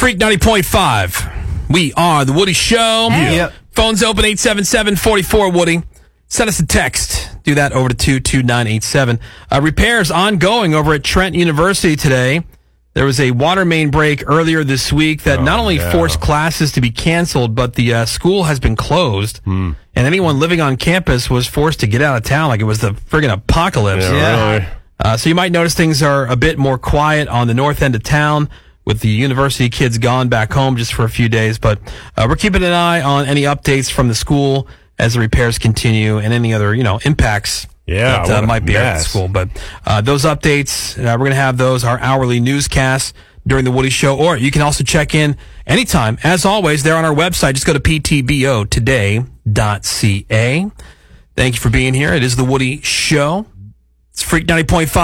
Freak 90.5. We are The Woody Show. Yep. Phones open 877-44-WOODY. Send us a text. Do that over to 22987. Repairs ongoing over at Trent University today. There was a water main break earlier this week that not only forced classes to be canceled, but the school has been closed. And anyone living on campus was forced to get out of town like it was the friggin' apocalypse. Really. So you might notice things are a bit more quiet on the north end of town with the university kids gone back home just for a few days. But we're keeping an eye on any updates from the school as the repairs continue and any other, impacts that might be at the school. But those updates, we're going to have those, our hourly newscasts during the Woody Show. Or you can also check in anytime. As always, they're on our website. Just go to ptbotoday.ca. Thank you for being here. It is the Woody Show. It's Freak 90.5.